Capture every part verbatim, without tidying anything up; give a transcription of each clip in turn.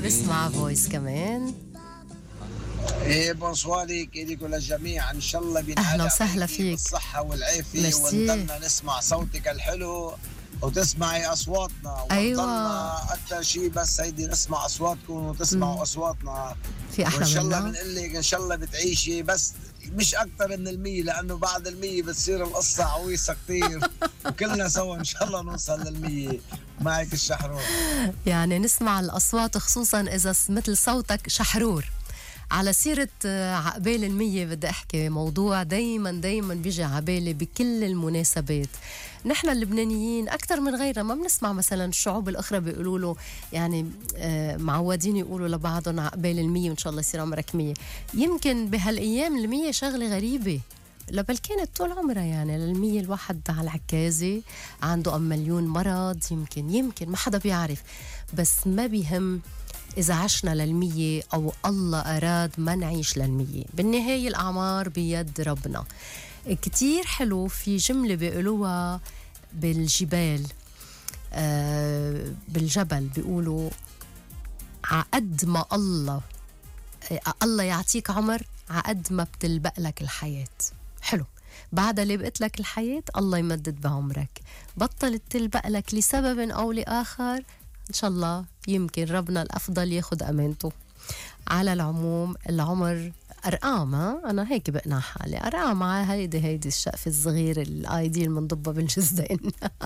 نسمع فويس كمان. ايه بونسواري كيديكو للجميع، ان شاء الله بينعاد أهلا وسهلا عليكي فيك. بالصحة والعافية، ميرسي. ونضلنا نسمع صوتك الحلو وتسمعي اصواتنا، أيوة، ونضلنا اكثر شيء بس هيدي نسمع اصواتكم وتسمعوا مم. اصواتنا. في وان أحلى شاء الله منها. بنقول لك ان شاء الله بتعيشي، بس مش اكثر من المية، لانه بعد المية بتصير القصة عويصة كثير وكلنا سوا ان شاء الله نوصل للمية. معك الشحرور. يعني نسمع الأصوات خصوصا إذا مثل صوتك شحرور. على سيرة آه، عقبال المية بدي أحكي موضوع دايما دايما بيجي عبالي بكل المناسبات. نحن اللبنانيين أكثر من غيرنا ما بنسمع مثلا الشعوب الأخرى بيقولوا له يعني آه، معودين يقولوا لبعضهم عقبال المية وإن شاء الله يصير عمرك مية. يمكن بهالأيام المية شغلة غريبة، لبل كانت طول عمرها يعني للمية الواحد على العكازة عنده أم مليون مرض، يمكن يمكن ما حدا بيعرف، بس ما بيهم إذا عشنا للمية أو الله أراد ما نعيش للمية. بالنهاية الأعمار بيد ربنا. كتير حلو في جملة بيقولوها بالجبال، آه بالجبل بيقولوا عقد ما الله آه الله يعطيك عمر عقد ما بتلبق لك الحياة. حلو، بعد اللي بقت لك الحياة الله يمدد بعمرك. بطلت تلبق لك لسبب أو لآخر، إن شاء الله يمكن ربنا الأفضل ياخد أمانته. على العموم العمر أرقام، ها؟ أنا هيك بقنع حالي أرقام. هيدي هيدي الشقفة الصغيرة الآيدي المنضبة بالجزدين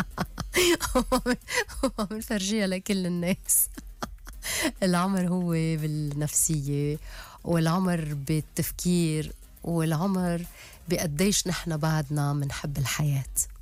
ومنفرجيها لكل الناس. العمر هو بالنفسية، والعمر بالتفكير، والعمر بقديش نحن بعدنا منحب الحياة.